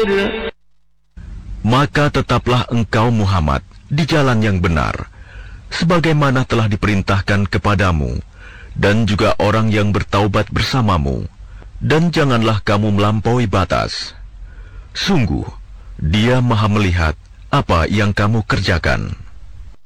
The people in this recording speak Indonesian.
Maka tetaplah engkau Muhammad di jalan yang benar, sebagaimana telah diperintahkan kepadamu, dan juga orang yang bertaubat bersamamu, dan janganlah kamu melampaui batas. Sungguh, Dia Maha melihat apa yang kamu kerjakan.